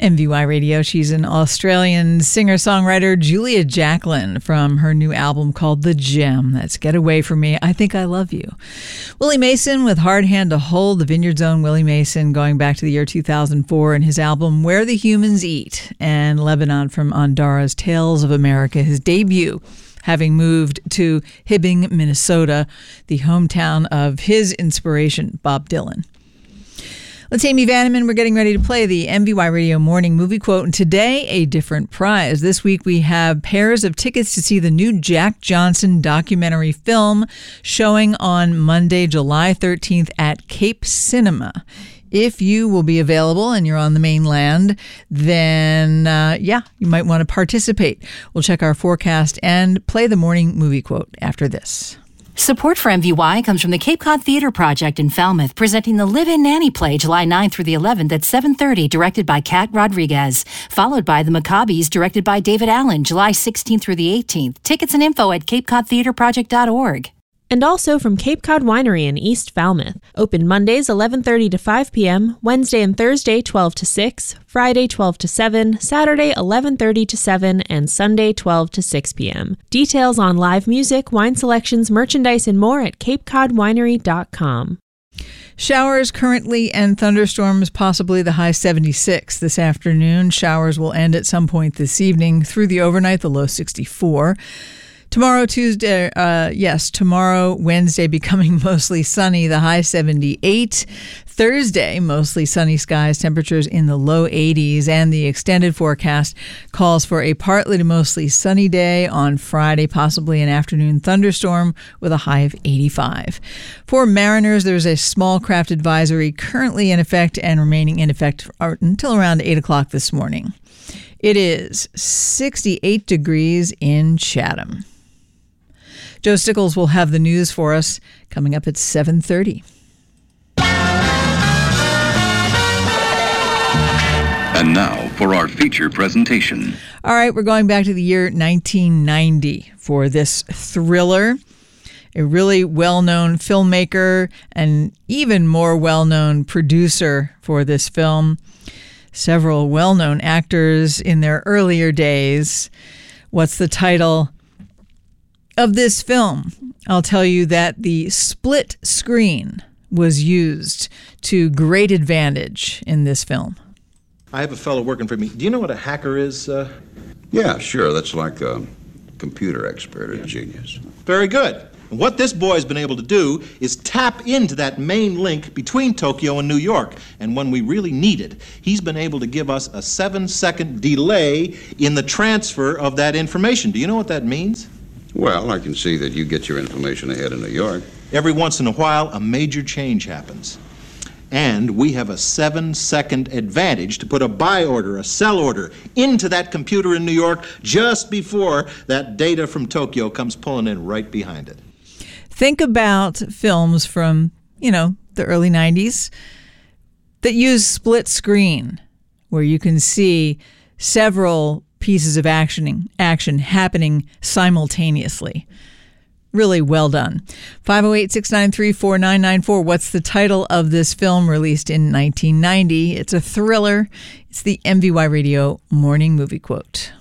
MVY Radio. She's an Australian singer-songwriter, Julia Jacklin, from her new album called The Gem. That's Get Away From Me, I Think I Love You. Willie Mason with Hard Hand to Hold, the Vineyard's own Willie Mason, going back to the year 2004, and his album Where the Humans Eat. And Lebanon from Andara's Tales of America, his debut, having moved to Hibbing, Minnesota, the hometown of his inspiration, Bob Dylan. Let's Amy Vanneman. We're getting ready to play the MVY Radio Morning Movie Quote, and today a different prize. This week we have pairs of tickets to see the new Jack Johnson documentary film showing on Monday, July 13th at Cape Cinema. If you will be available and you're on the mainland, then you might want to participate. We'll check our forecast and play the morning movie quote after this. Support for MVY comes from the Cape Cod Theatre Project in Falmouth, presenting the Live-In Nanny play July 9th through the 11th at 7:30, directed by Kat Rodriguez, followed by The Maccabees, directed by David Allen, July 16th through the 18th. Tickets and info at capecodtheatreproject.org. And also from Cape Cod Winery in East Falmouth. Open Mondays 11:30 to 5 p.m., Wednesday and Thursday 12 to 6, Friday 12 to 7, Saturday 11:30 to 7, and Sunday 12 to 6 p.m. Details on live music, wine selections, merchandise, and more at capecodwinery.com. Showers currently and thunderstorms, possibly the high 76 this afternoon. Showers will end at some point this evening. Through the overnight, the low 64. Tomorrow, Wednesday, becoming mostly sunny, the high 78. Thursday, mostly sunny skies, temperatures in the low 80s, and the extended forecast calls for a partly to mostly sunny day on Friday, possibly an afternoon thunderstorm with a high of 85. For mariners, there's a small craft advisory currently in effect and remaining in effect until around 8 o'clock this morning. It is 68 degrees in Chatham. Joe Stickles will have the news for us coming up at 7:30. And now for our feature presentation. All right, we're going back to the year 1990 for this thriller. A really well-known filmmaker and even more well-known producer for this film. Several well-known actors in their earlier days. What's the title of this film? I'll tell you that the split screen was used to great advantage in this film. I have a fellow working for me. Do you know what a hacker is? Yeah, sure. That's like a computer expert or genius. Very good. And what this boy's been able to do is tap into that main link between Tokyo and New York. And when we really need it, he's been able to give us a 7-second delay in the transfer of that information. Do you know what that means? Well, I can see that you get your information ahead of New York. Every once in a while, a major change happens. And we have a 7-second advantage to put a buy order, a sell order, into that computer in New York just before that data from Tokyo comes pulling in right behind it. Think about films from, the early 90s that use split screen, where you can see several pieces of action happening simultaneously. Really well done. 508-693-4994. What's the title of this film released in 1990? It's a thriller. It's the MVY Radio Morning Movie Quote.